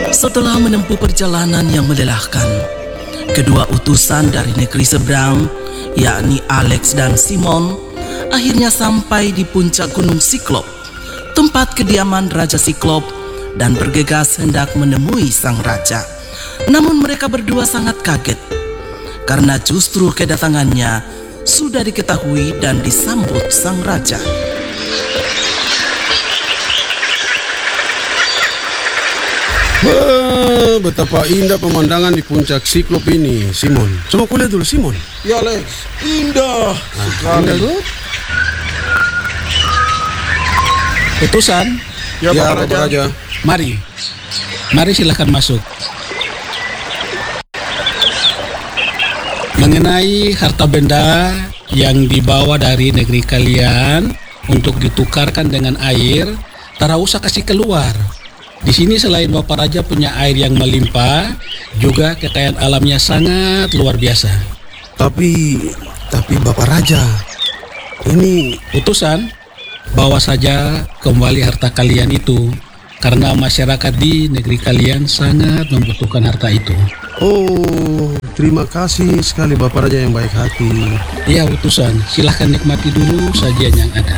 Setelah menempuh perjalanan yang melelahkan, kedua utusan dari negeri seberang, yakni Alex dan Simon, akhirnya sampai di puncak Gunung Siklop, tempat kediaman Raja Siklop, dan bergegas hendak menemui sang raja. Namun mereka berdua sangat kaget, karena justru kedatangannya sudah diketahui dan disambut sang raja. Wah, betapa indah pemandangan di puncak Siklop ini, Simon. Coba kau lihat dulu, Simon. Ya Lex, indah sekali. Indah tuh. Utusan, Ya, Ya, Pak Bapak Raja. mari silakan masuk. Mengenai harta benda yang dibawa dari negeri kalian untuk ditukarkan dengan air, tak usah kasih keluar. Di sini selain Bapak Raja punya air yang melimpah, juga kekayaan alamnya sangat luar biasa. Tapi Bapak Raja, ini Utusan, bawa saja kembali harta kalian itu, karena masyarakat di negeri kalian sangat membutuhkan harta itu. oh, terima kasih sekali Bapak Raja yang baik hati. Ya utusan, silahkan nikmati dulu sajian yang ada.